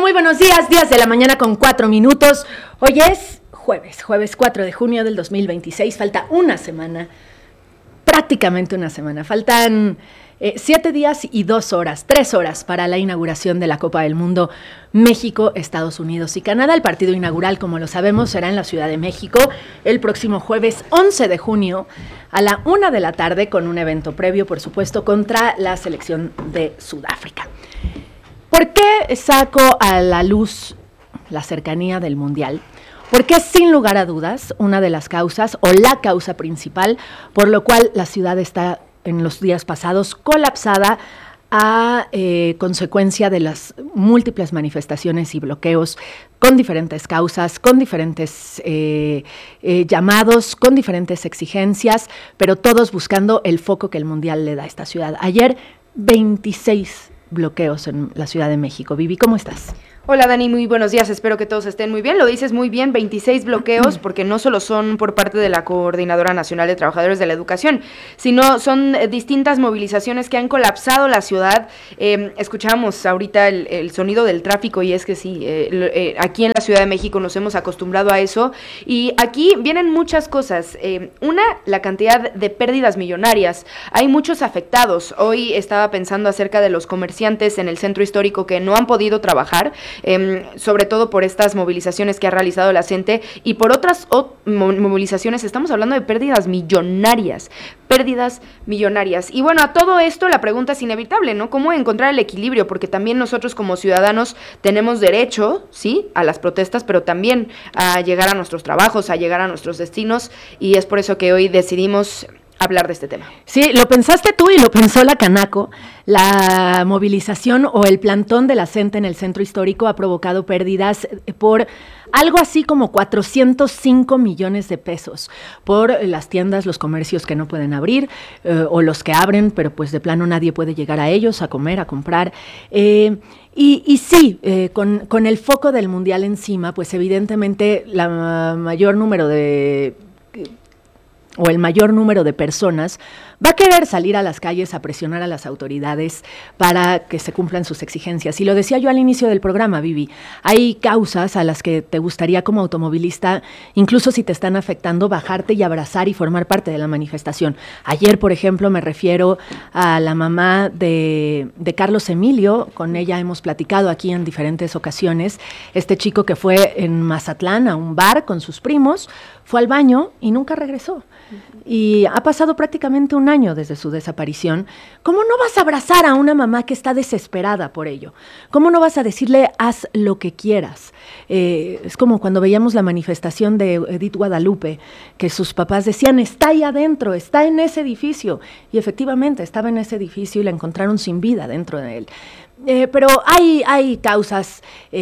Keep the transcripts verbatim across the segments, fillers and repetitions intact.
Muy buenos días, días de la mañana con cuatro minutos. Hoy es jueves, jueves cuatro de junio del dos mil veintiséis. Falta una semana, prácticamente una semana. Faltan eh, siete días y dos horas, tres horas para la inauguración de la Copa del Mundo México, Estados Unidos y Canadá. El partido inaugural, como lo sabemos, será en la Ciudad de México el próximo jueves once de junio a la una de la tarde, con un evento previo, por supuesto, contra la selección de Sudáfrica. ¿Por qué saco a la luz la cercanía del Mundial? Porque sin lugar a dudas, una de las causas o la causa principal por lo cual la ciudad está en los días pasados colapsada a eh, consecuencia de las múltiples manifestaciones y bloqueos con diferentes causas, con diferentes eh, eh, llamados, con diferentes exigencias, pero todos buscando el foco que el Mundial le da a esta ciudad. Ayer, veintiséis bloqueos en la Ciudad de México. Vivi, ¿cómo estás? Hola Dani, muy buenos días, espero que todos estén muy bien. Lo dices muy bien, veintiséis bloqueos, porque no solo son por parte de la Coordinadora Nacional de Trabajadores de la Educación, sino son distintas movilizaciones que han colapsado la ciudad. Eh, escuchamos ahorita el, el sonido del tráfico y es que sí, eh, eh, aquí en la Ciudad de México nos hemos acostumbrado a eso y aquí vienen muchas cosas. Eh, una, la cantidad de pérdidas millonarias. Hay muchos afectados. Hoy estaba pensando acerca de los comerciantes en el centro histórico que no han podido trabajar, Eh, sobre todo por estas movilizaciones que ha realizado la gente y por otras o, movilizaciones. Estamos hablando de pérdidas millonarias, pérdidas millonarias. Y bueno, a todo esto la pregunta es inevitable, ¿no? ¿Cómo encontrar el equilibrio? Porque también nosotros como ciudadanos tenemos derecho, sí, a las protestas, pero también a llegar a nuestros trabajos, a llegar a nuestros destinos, y es por eso que hoy decidimos hablar de este tema. Sí, lo pensaste tú y lo pensó la Canaco. La movilización o el plantón de la gente en el centro histórico ha provocado pérdidas por algo así como cuatrocientos cinco millones de pesos por las tiendas, los comercios que no pueden abrir eh, o los que abren, pero pues de plano nadie puede llegar a ellos, a comer, a comprar. Eh, Y, y sí, eh, con, con el foco del Mundial encima, pues evidentemente la mayor número de... o el mayor número de personas va a querer salir a las calles a presionar a las autoridades para que se cumplan sus exigencias. Y lo decía yo al inicio del programa, Vivi, hay causas a las que te gustaría como automovilista, incluso si te están afectando, bajarte y abrazar y formar parte de la manifestación. Ayer, por ejemplo, me refiero a la mamá de, de Carlos Emilio, con ella hemos platicado aquí en diferentes ocasiones, este chico que fue en Mazatlán a un bar con sus primos, fue al baño y nunca regresó. Y ha pasado prácticamente un año desde su desaparición. ¿Cómo no vas a abrazar a una mamá que está desesperada por ello? ¿Cómo no vas a decirle, haz lo que quieras? Eh, es como cuando veíamos la manifestación de Edith Guadalupe, que sus papás decían, está ahí adentro, está en ese edificio. Y efectivamente estaba en ese edificio y la encontraron sin vida dentro de él. Eh, pero hay, hay causas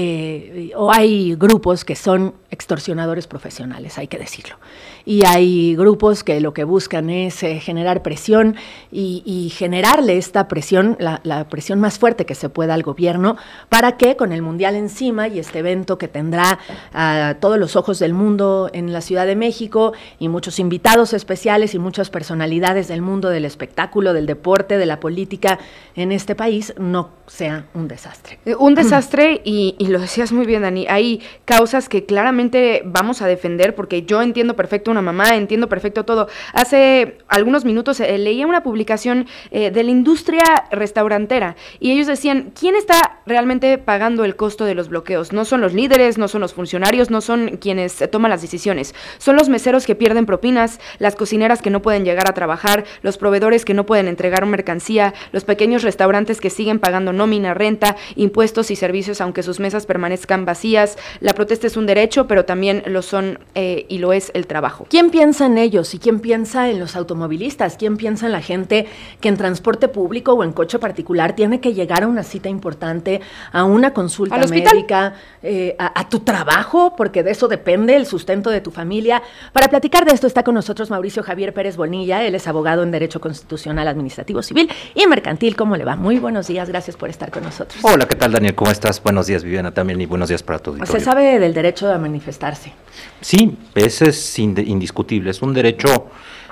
eh, o hay grupos que son extorsionadores profesionales, hay que decirlo. Y hay grupos que lo que buscan es eh, generar presión y, y generarle esta presión, la, la presión más fuerte que se pueda al gobierno, para que con el Mundial encima y este evento que tendrá a todos los ojos del mundo en la Ciudad de México y muchos invitados especiales y muchas personalidades del mundo del espectáculo, del deporte, de la política en este país, no sea un desastre. Un desastre y, y lo decías muy bien, Dani, hay causas que claramente vamos a defender porque yo entiendo perfecto una mamá, entiendo perfecto todo. Hace algunos minutos eh, leía una publicación eh, de la industria restaurantera y ellos decían, ¿quién está realmente pagando el costo de los bloqueos? No son los líderes, no son los funcionarios, no son quienes eh, toman las decisiones, son los meseros que pierden propinas, las cocineras que no pueden llegar a trabajar, los proveedores que no pueden entregar mercancía, los pequeños restaurantes que siguen pagando nómina, renta, impuestos y servicios aunque sus mesas permanezcan vacías. La protesta es un derecho, pero también lo son eh, y lo es el trabajo. ¿Quién piensa en ellos y quién piensa en los automovilistas? ¿Quién piensa en la gente que en transporte público o en coche particular tiene que llegar a una cita importante, a una consulta médica, eh, a, a tu trabajo, porque de eso depende el sustento de tu familia? Para platicar de esto está con nosotros Mauricio Javier Pérez Bonilla. Él es abogado en Derecho Constitucional, Administrativo, Civil y Mercantil. ¿Cómo le va? Muy buenos días, gracias por estar con nosotros. Hola, ¿qué tal, Daniel? ¿Cómo estás? Buenos días, Viviana, también, y buenos días para tu auditorio. ¿Se sabe del derecho a manifestarse? Sí, ese es indiscutible, es un derecho,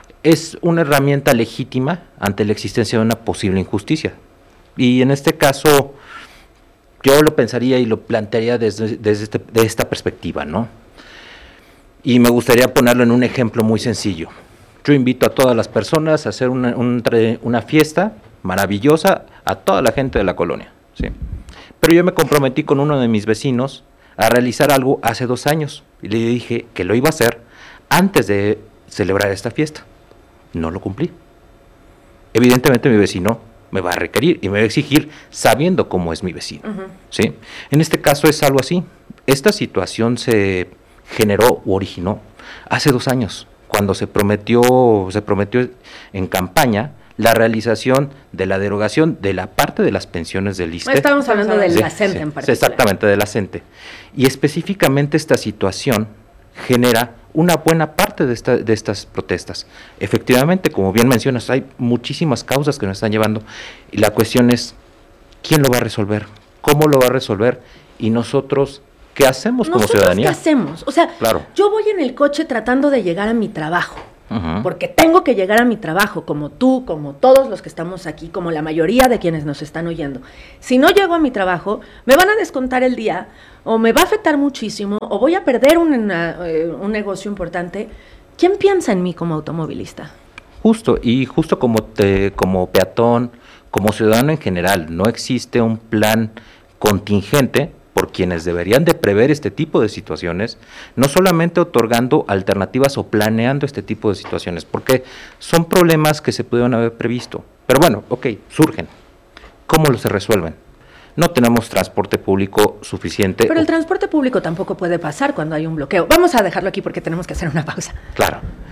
es una herramienta legítima ante la existencia de una posible injusticia. Y en este caso, yo lo pensaría y lo plantearía desde, desde este, de esta perspectiva, ¿no? Y me gustaría ponerlo en un ejemplo muy sencillo. Yo invito a todas las personas a hacer una, un, una fiesta maravillosa a toda la gente de la colonia, ¿sí? Pero yo me comprometí con uno de mis vecinos a realizar algo hace dos años y le dije que lo iba a hacer antes de celebrar esta fiesta. No lo cumplí. Evidentemente mi vecino me va a requerir y me va a exigir sabiendo cómo es mi vecino, uh-huh. ¿sí? En este caso es algo así. Esta situación se generó u originó hace dos años, cuando se prometió, se prometió en campaña la realización de la derogación de la parte de las pensiones del ISSSTE. Estábamos hablando del sí, ACENTE sí, en particular. Exactamente, del ACENTE. Y específicamente esta situación genera una buena parte de, esta, de estas protestas. Efectivamente, como bien mencionas, hay muchísimas causas que nos están llevando y la cuestión es, ¿quién lo va a resolver? ¿Cómo lo va a resolver? Y nosotros, ¿qué hacemos como ¿Nosotros ciudadanía? ¿Qué hacemos? O sea, claro. Yo voy en el coche tratando de llegar a mi trabajo, uh-huh. porque tengo que llegar a mi trabajo, como tú, como todos los que estamos aquí, como la mayoría de quienes nos están oyendo. Si no llego a mi trabajo, me van a descontar el día, o me va a afectar muchísimo, o voy a perder un, una, un negocio importante. ¿Quién piensa en mí como automovilista? Justo, y justo como, te, como peatón, como ciudadano en general, no existe un plan contingente por quienes deberían de prever este tipo de situaciones, no solamente otorgando alternativas o planeando este tipo de situaciones, porque son problemas que se pudieron haber previsto. Pero bueno, ok, surgen. ¿Cómo los se resuelven? No tenemos transporte público suficiente. Pero el transporte público tampoco puede pasar cuando hay un bloqueo. Vamos a dejarlo aquí porque tenemos que hacer una pausa. Claro.